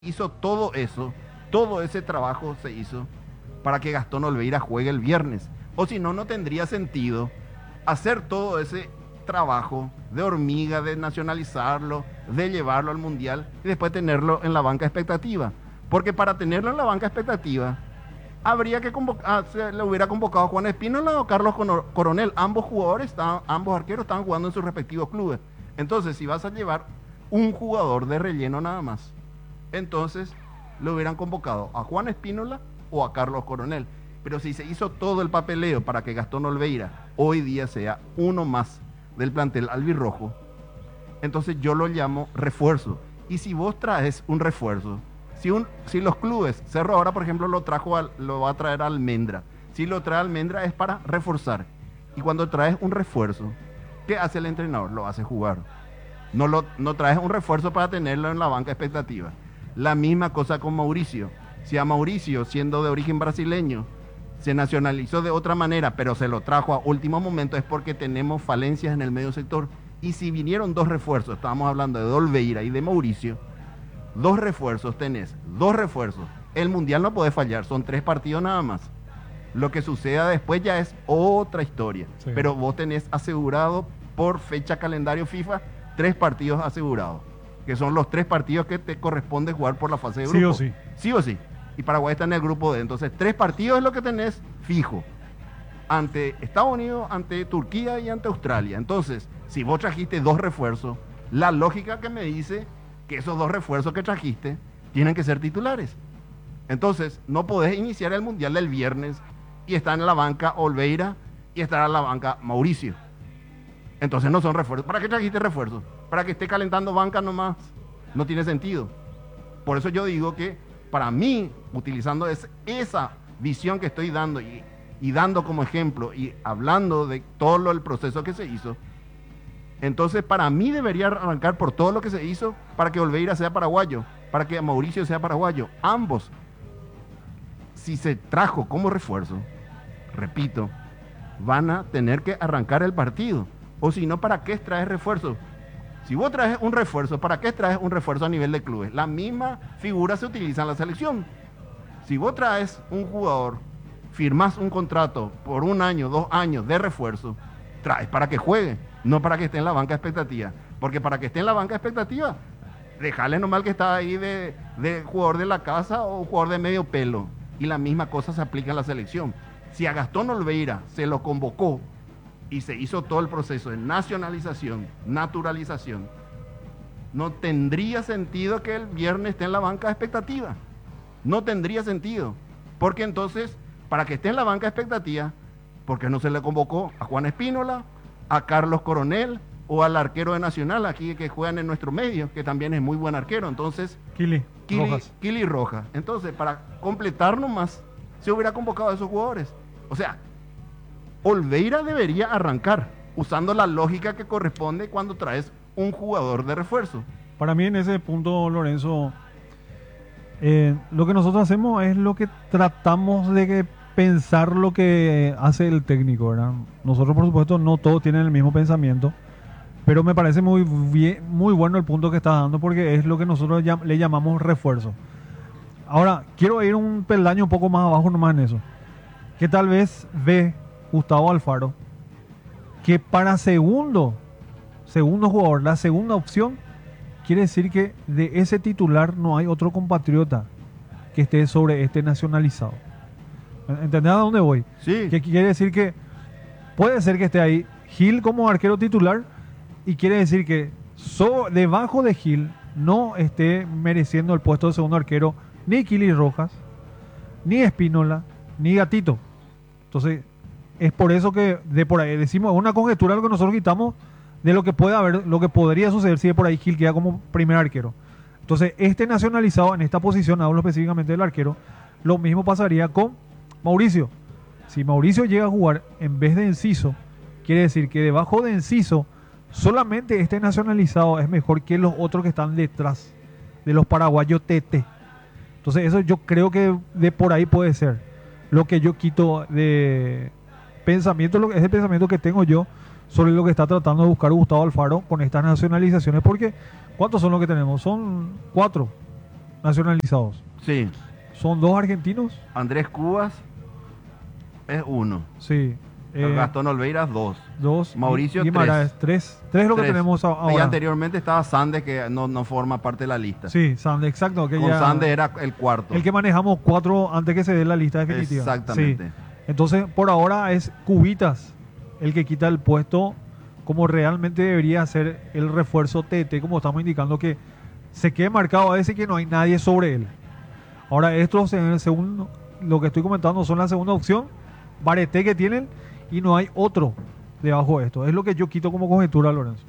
hizo todo eso, todo ese trabajo se hizo para que Gastón Olveira juegue el viernes. O si no, no tendría sentido hacer todo ese trabajo de hormiga, de nacionalizarlo, de llevarlo al Mundial y después tenerlo en la banca expectativa. Porque para tenerlo en la banca expectativa, habría que convocar, se le hubiera convocado a Juan Espínola o Carlos Coronel. Ambos jugadores, ambos arqueros estaban jugando en sus respectivos clubes. Entonces, si vas a llevar un jugador de relleno nada más, entonces le hubieran convocado a Juan Espínola o a Carlos Coronel. Pero si se hizo todo el papeleo para que Gastón Olveira hoy día sea uno más del plantel albirrojo, entonces yo lo llamo refuerzo. Y si vos traes un refuerzo, si los clubes, Cerro ahora por ejemplo lo va a traer a Almendra, si lo trae a Almendra es para reforzar. Y cuando traes un refuerzo, ¿qué hace el entrenador? Lo hace jugar. No traes un refuerzo para tenerlo en la banca expectativa. La misma cosa con Mauricio. Si a Mauricio, siendo de origen brasileño, se nacionalizó de otra manera, pero se lo trajo a último momento, es porque tenemos falencias en el medio sector. Y si vinieron dos refuerzos, estábamos hablando de Olveira y de Mauricio, dos refuerzos tenés, dos refuerzos. El Mundial no puede fallar, son 3 partidos nada más. Lo que suceda después ya es otra historia. Sí. Pero vos tenés asegurado por fecha calendario FIFA 3 partidos asegurados, que son los 3 partidos que te corresponde jugar por la fase de grupo. Sí o sí. Sí o sí. Y Paraguay está en el grupo D. Entonces, 3 partidos es lo que tenés fijo. Ante Estados Unidos, ante Turquía y ante Australia. Entonces, si vos trajiste 2 refuerzos, la lógica que me dice que esos 2 refuerzos que trajiste tienen que ser titulares. Entonces, no podés iniciar el Mundial del viernes y estar en la banca Olveira y estar en la banca Mauricio. Entonces no son refuerzos. ¿Para qué trajiste refuerzos? ¿Para que esté calentando banca nomás? No tiene sentido. Por eso yo digo que para mí, utilizando esa visión que estoy dando y dando como ejemplo y hablando de todo el proceso que se hizo, entonces para mí debería arrancar por todo lo que se hizo para que Olveira sea paraguayo, para que Mauricio sea paraguayo. Ambos, si se trajo como refuerzo, repito, van a tener que arrancar el partido. O si no, ¿para qué traes refuerzo? Si vos traes un refuerzo, ¿para qué traes un refuerzo a nivel de clubes? La misma figura se utiliza en la selección. Si vos traes un jugador, firmás un contrato por 1 año, 2 años de refuerzo, traes para que juegue, no para que esté en la banca expectativa. Porque para que esté en la banca expectativa, dejale nomás que está ahí de jugador de la casa o jugador de medio pelo. Y la misma cosa se aplica en la selección. Si a Gastón Olveira se lo convocó y se hizo todo el proceso de nacionalización, naturalización, no tendría sentido que el viernes esté en la banca de expectativa. No tendría sentido. Porque entonces, para que esté en la banca de expectativa, ¿por qué no se le convocó a Juan Espínola, a Carlos Coronel o al arquero de Nacional aquí que juegan en nuestro medio, que también es muy buen arquero? Entonces, Kili Rojas. Entonces, para completar nomás, se hubiera convocado a esos jugadores. O sea, Olveira debería arrancar usando la lógica que corresponde cuando traes un jugador de refuerzo. Para mí en ese punto, Lorenzo, lo que nosotros hacemos es lo que tratamos de pensar lo que hace el técnico, ¿verdad? Nosotros, por supuesto, no todos tienen el mismo pensamiento, pero me parece muy bien, muy bueno el punto que estás dando, porque es lo que nosotros le llamamos refuerzo. Ahora, quiero ir un peldaño un poco más abajo nomás en eso. Que tal vez ve Gustavo Alfaro que para segundo jugador, la segunda opción, quiere decir que de ese titular no hay otro compatriota que esté sobre este nacionalizado. ¿Entendés a dónde voy? Sí. Que quiere decir que puede ser que esté ahí Gil como arquero titular, y quiere decir que debajo de Gil no esté mereciendo el puesto de segundo arquero ni Kili Rojas, ni Espínola, ni Gatito. Entonces, es por eso que de por ahí decimos, es una conjetura lo que nosotros quitamos de lo que puede haber, lo que podría suceder si de por ahí Gil queda como primer arquero. Entonces, este nacionalizado en esta posición, hablo específicamente del arquero, lo mismo pasaría con Mauricio. Si Mauricio llega a jugar en vez de Enciso, quiere decir que debajo de Enciso, solamente este nacionalizado es mejor que los otros que están detrás de los paraguayos TT. Entonces, eso yo creo que de por ahí puede ser lo que yo quito de pensamiento, es el pensamiento que tengo yo sobre lo que está tratando de buscar Gustavo Alfaro con estas nacionalizaciones, porque ¿cuántos son los que tenemos? Son 4. nacionalizados. Sí. ¿Son 2 argentinos? Andrés Cubas es 1. Sí. Gastón Olveiras 2. 2. Mauricio Guimaraes 3. 3 es lo que 3. tenemos Y ahora. anteriormente estaba Sandes, que no forma parte de la lista. Sí, Sandes, exacto. Que Con ya, Sandes era el cuarto. el que manejamos 4 antes que se dé la lista definitiva. Exactamente. Sí. Entonces, por ahora es Cubitas el que quita el puesto, como realmente debería ser el refuerzo TT, como estamos indicando, que se quede marcado a ese que no hay nadie sobre él. Ahora, estos, según lo que estoy comentando, son la segunda opción, Bareté que tienen, y no hay otro debajo de esto. Es lo que yo quito como conjetura, Lorenzo.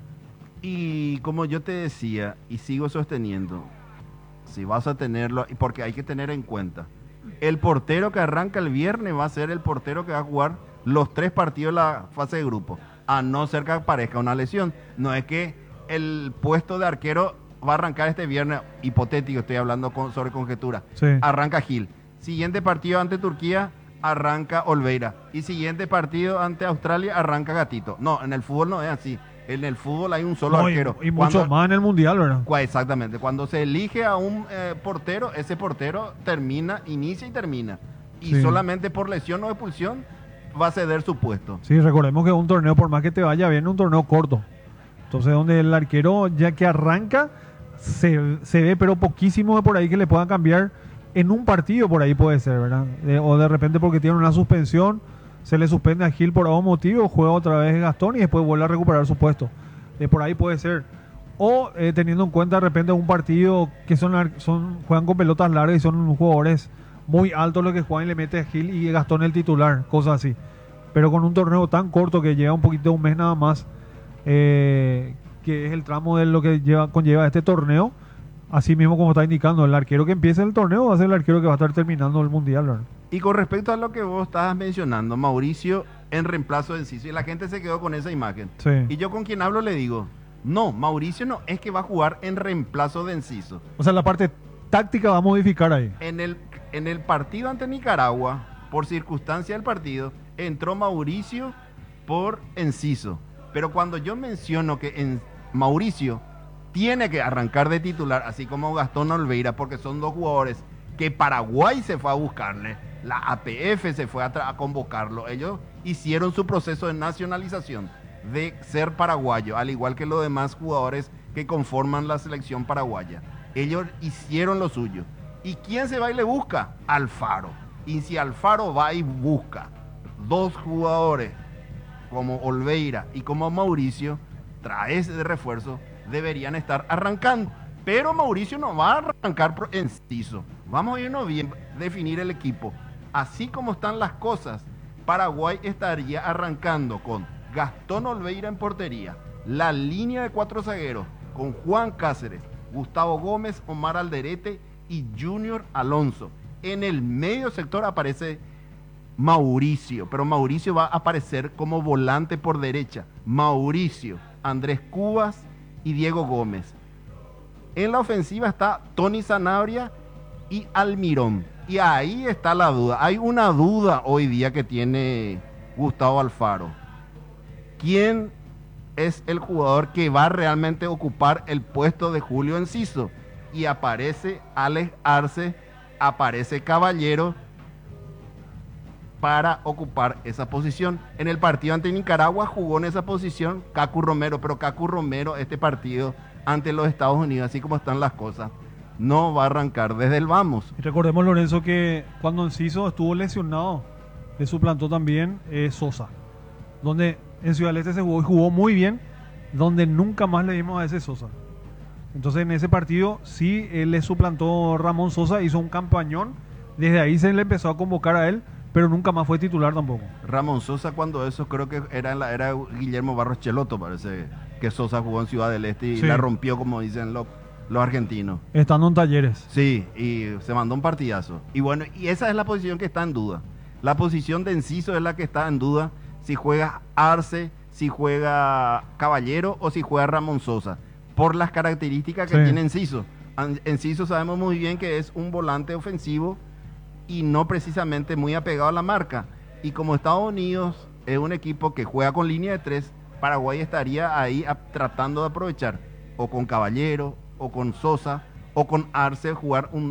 Y como yo te decía, y sigo sosteniendo, si vas a tenerlo, y porque hay que tener en cuenta, el portero que arranca el viernes va a ser el portero que va a jugar los 3 partidos de la fase de grupo, a no ser que aparezca una lesión. No es que el puesto de arquero va a arrancar este viernes, hipotético, estoy hablando sobre conjetura. Sí. Arranca Gil. Siguiente partido ante Turquía, arranca Olveira. Y siguiente partido ante Australia, arranca Gatito. No, en el fútbol no es así. En el fútbol hay un solo No, arquero. y mucho más en el Mundial, ¿verdad? Exactamente. Cuando se elige a un portero, ese portero inicia y termina. Y Sí. solamente por lesión o expulsión va a ceder su puesto. Sí, recordemos que es un torneo, por más que te vaya bien, es un torneo corto. Entonces, donde el arquero, ya que arranca, se ve, pero poquísimo de por ahí que le puedan cambiar en un partido, por ahí puede ser, ¿verdad? O de repente porque tiene una suspensión, se le suspende a Gil por algún motivo, juega otra vez Gastón y después vuelve a recuperar su puesto. Por ahí puede ser. O teniendo en cuenta de repente un partido que juegan con pelotas largas y son jugadores muy altos los que juegan y le mete a Gil y Gastón el titular, cosas así. Pero con un torneo tan corto que lleva un poquito de un mes nada más, que es el tramo de lo que conlleva este torneo, así mismo como está indicando, el arquero que empiece el torneo va a ser el arquero que va a estar terminando el Mundial, ¿verdad? Y con respecto a lo que vos estabas mencionando, Mauricio en reemplazo de Enciso, y la gente se quedó con esa imagen. Sí. Y yo con quien hablo le digo, no, Mauricio no es que va a jugar en reemplazo de Enciso. O sea, la parte táctica va a modificar ahí. En el partido ante Nicaragua, por circunstancia del partido, entró Mauricio por Enciso. Pero cuando yo menciono que Mauricio tiene que arrancar de titular, así como Gastón Olveira, porque son 2 jugadores que Paraguay se fue a buscarle, la APF se fue a convocarlo. Ellos hicieron su proceso de nacionalización, de ser paraguayo, al igual que los demás jugadores que conforman la selección paraguaya. Ellos hicieron lo suyo. ¿Y quién se va y le busca? Alfaro. Y si Alfaro va y busca 2 jugadores como Olveira y como Mauricio, trae ese refuerzo, deberían estar arrancando. Pero Mauricio no va a arrancar por Enciso. Vamos a irnos bien, definir el equipo. Así como están las cosas, Paraguay estaría arrancando con Gastón Olveira en portería, la línea de 4 zagueros con Juan Cáceres, Gustavo Gómez, Omar Alderete y Junior Alonso. En el medio sector aparece Mauricio, pero Mauricio va a aparecer como volante por derecha. Mauricio, Andrés Cubas y Diego Gómez. En la ofensiva está Tony Sanabria y Almirón. Y ahí está la duda. Hay una duda hoy día que tiene Gustavo Alfaro. ¿Quién es el jugador que va a realmente ocupar el puesto de Julio Enciso? Y aparece Alex Arce, aparece Caballero para ocupar esa posición. En el partido ante Nicaragua jugó en esa posición Cacu Romero, pero Cacu Romero este partido ante los Estados Unidos, así como están las cosas, no va a arrancar desde el vamos. Y recordemos, Lorenzo, que cuando Enciso estuvo lesionado, le suplantó también Sosa, donde en Ciudad del Este se jugó y jugó muy bien, donde nunca más le dimos a ese Sosa. Entonces en ese partido sí le suplantó Ramón Sosa, hizo un campañón, desde ahí se le empezó a convocar a él, pero nunca más fue titular tampoco. Ramón Sosa, cuando eso creo que era en la era de Guillermo Barros Cheloto, parece que Sosa jugó en Ciudad del Este y Sí. la rompió, como dicen los argentinos. Estando en Talleres. Sí, y se mandó un partidazo. Y bueno, y esa es la posición que está en duda. La posición de Enciso es la que está en duda, si juega Arce, si juega Caballero o si juega Ramón Sosa, por las características que Sí. tiene Enciso. Enciso sabemos muy bien que es un volante ofensivo y no precisamente muy apegado a la marca. Y como Estados Unidos es un equipo que juega con línea de 3, Paraguay estaría ahí tratando de aprovechar, o con Caballero, o con Sosa, o con Arce jugar